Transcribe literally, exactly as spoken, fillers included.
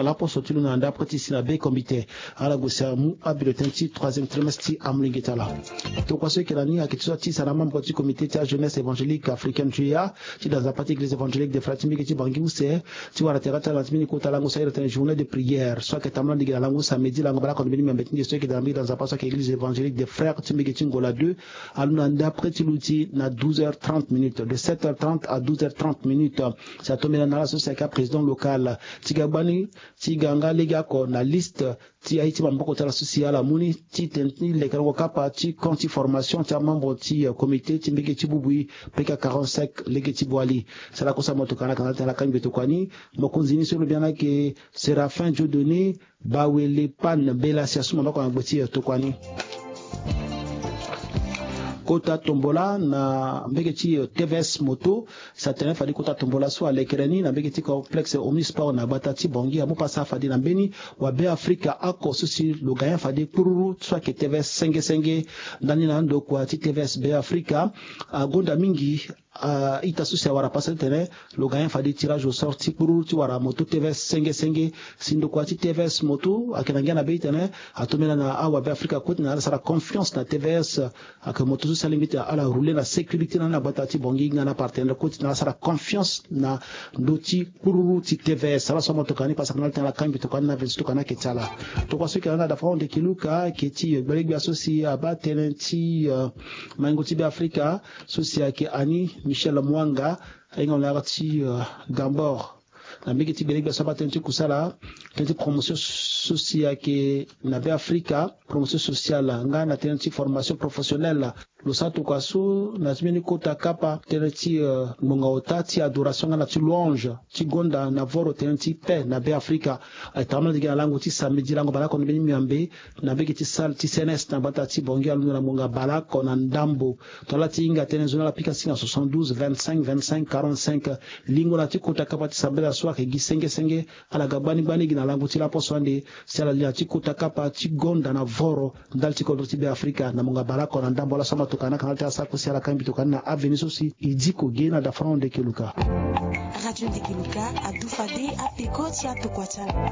la poste tu nous anda après ici la B comité à la gossa mu bulletin ti troisième trimestre amlingitala to quoi ce que la nuit a quelque chose ti ça la membre du comité de jeunesse évangélique africaine tu as tu dans la partie église évangélique de Fatima qui bangi ou c'est tu vois la terre ta latmini ko talango ça une journée de prière soit que tamlan de la langue samedi la ngobala ko bini membeti de ceux qui dans la partie église évangélique des frères Timiki Ngola deux à l'unda après tu l'outil na douze heures trente minutes de sept heures trente à douze heures trente minutes ça tombe dans la société président local tigabani tiganga lega ko na liste ti haiti mamboko tala social amuni ti tenti le kango kapa ti konti formation ti membre ti comité ti mbeke ti bubui P K quarante-cinq lege ti boali c'est la cosa moto kana kana tala kan beto kwani mokonzini solo bien là que Séraphin Dieudonné bawele pan bela siasu mamboko ngoti to kwani Kota Tombola na mbegeti T V S moto sa tene fadi kota Tombola so alekereni na mbegeti complexe omnisport na batati bongi amu pasa fadi na mbeni wa be Afrika ako susi logaya fadi kururu so ke T V S senge senge ndani na ndo kwa T V S be Afrika gonda mingi Uh, ita susi wara pasa tene lo gagnant fadi tirage au sort ti puru ti wara moto T V S senge senge sindo kwa ti T V S moto akenangia na be tene atomela na awa be Afrika kote na sara confiance na T V S ak moto susi alimite ala rouler na sécurité na bata ti bongi ngana partenaire kote na sara confiance na ndoti puru ti T V S sala so moto kani pasa kana tena kambi to kana vesto kana ketala to kwa soki na da fond de kiluka keti belegbi asosi aba tenenti uh, mango ti be Afrika sosi ake ani Michel Mwanga inga on ti uh, Gambor na mbiki ti belegbi asaba tenti kusala tenti promotion sociale ke na be Afrika promotion sociale nga na tenti formation professionnelle lo sato kwasu na timeni kota kapa tenti uh, monga otati adoration na ti louange ti gonda na voro tenti pe na be Afrika atamala diga lango ti samedi lango bala ko beni miambe na beki ti sal ti C N S na bata ti bongi alu na monga bala ko na ndambo to la ti inga tene zona la pika singa soixante-douze vingt-cinq vingt-cinq quarante-cinq lingo na ti kota kapa ti sabela so ke gisenge senge ala gabani bani gina lango ti la poso ande sala li ti kota kapa ti gonda na voro ndal ti ko ti be Afrika na monga bala ko na ndambo la sama kana kana ta sa ko sala kan bitokana avenue sosi idiko gena da front de Keluka Radio de Keluka a dufade a pekoti a tokwachana